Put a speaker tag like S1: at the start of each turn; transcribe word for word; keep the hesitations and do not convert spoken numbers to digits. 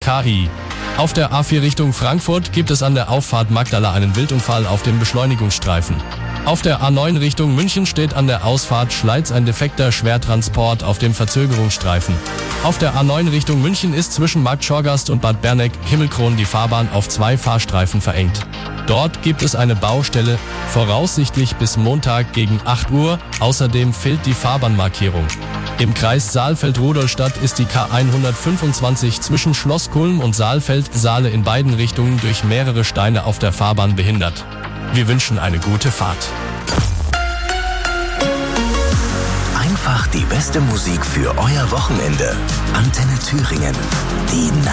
S1: K I. Auf der A vier Richtung Frankfurt gibt es an der Auffahrt Magdala einen Wildunfall auf dem Beschleunigungsstreifen. Auf der A neun Richtung München steht an der Ausfahrt Schleiz ein defekter Schwertransport auf dem Verzögerungsstreifen. Auf der A neun Richtung München ist zwischen Markt Schorgast und Bad Berneck-Himmelkron die Fahrbahn auf zwei Fahrstreifen verengt. Dort gibt es eine Baustelle, voraussichtlich bis Montag gegen acht Uhr. Außerdem fehlt die Fahrbahnmarkierung. Im Kreis Saalfeld-Rudolstadt ist die K hundertfünfundzwanzig zwischen Schloss Kulm und Saalfeld-Saale in beiden Richtungen durch mehrere Steine auf der Fahrbahn behindert. Wir wünschen eine gute Fahrt.
S2: Einfach die beste Musik für euer Wochenende. Antenne Thüringen. Die